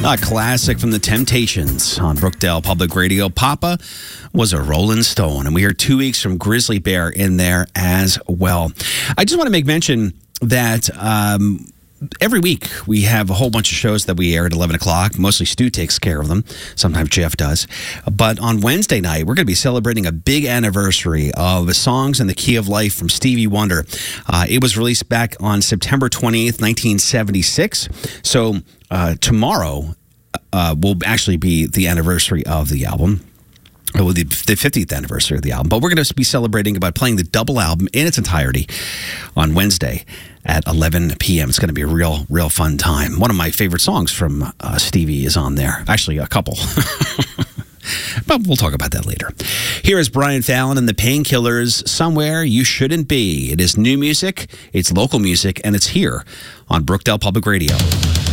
A classic from the Temptations on Brookdale Public Radio. Papa was a Rolling Stone, and we are 2 weeks from Grizzly Bear in there as well. I just want to make mention that every week we have a whole bunch of shows that we air at 11 o'clock. Mostly Stu takes care of them. Sometimes Jeff does. But on Wednesday night, we're going to be celebrating a big anniversary of Songs in the Key of Life from Stevie Wonder. It was released back on September 20th, 1976. So tomorrow will actually be the anniversary of the album. Well, the 50th anniversary of the album. But we're going to be celebrating by playing the double album in its entirety on Wednesday at 11 p.m. It's going to be a real fun time. One of my favorite songs from Stevie is on there. Actually, a couple. But we'll talk about that later. Here is Brian Fallon and the Painkillers, Somewhere You Shouldn't Be. It is new music, it's local music, and it's here on Brookdale Public Radio.